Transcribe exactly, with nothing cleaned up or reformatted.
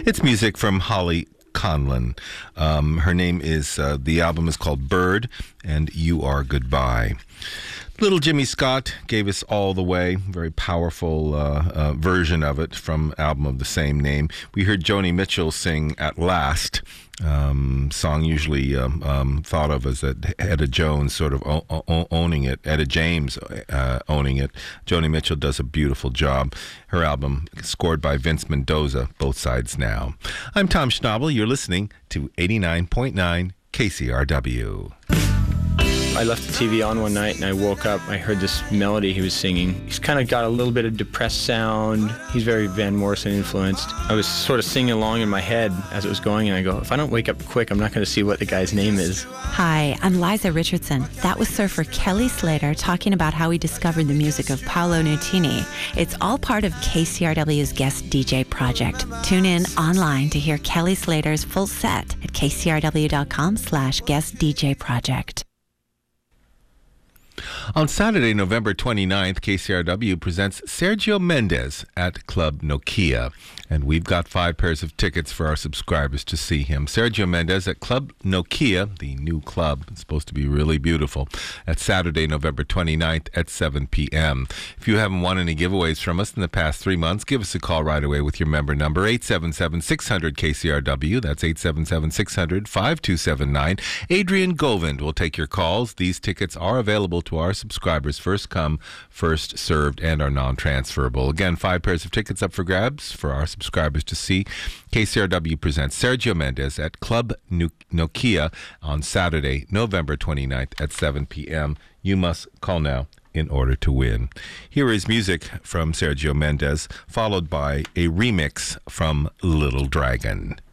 It's music from Holly Conlon. Um, her name is, uh, the album is called Bird, and You Are Goodbye. Little Jimmy Scott gave us All the Way, very powerful uh, uh, version of it from album of the same name. We heard Joni Mitchell sing At Last, um, song usually um, um, thought of as a Etta Jones sort of o- o- owning it, Etta James uh, owning it. Joni Mitchell does a beautiful job. Her album scored by Vince Mendoza, Both Sides Now. I'm Tom Schnabel. You're listening to eighty-nine point nine K C R W. I left the T V on one night and I woke up. I heard this melody he was singing. He's kind of got a little bit of depressed sound. He's very Van Morrison influenced. I was sort of singing along in my head as it was going, and I go, if I don't wake up quick, I'm not going to see what the guy's name is. Hi, I'm Liza Richardson. That was surfer Kelly Slater talking about how he discovered the music of Paolo Nutini. It's all part of K C R W's Guest D J project. Tune in online to hear Kelly Slater's full set at kcrw.com slash guest DJ project. On Saturday, November twenty-ninth, K C R W presents Sergio Mendes at Club Nokia. And we've got five pairs of tickets for our subscribers to see him. Sergio Mendes at Club Nokia, the new club. It's supposed to be really beautiful. At Saturday, November twenty-ninth at seven p.m. If you haven't won any giveaways from us in the past three months, give us a call right away with your member number, eight seven seven, six hundred, K C R W. That's eight seven seven, six hundred, five two seven nine. Adrian Govind will take your calls. These tickets are available to our subscribers, first come, first served, and are non-transferable. Again, five pairs of tickets up for grabs for our subscribers to see. K C R W presents Sergio Mendes at Club Nokia on Saturday, November twenty-ninth at seven p.m. You must call now in order to win. Here is music from Sergio Mendes, followed by a remix from Little Dragon.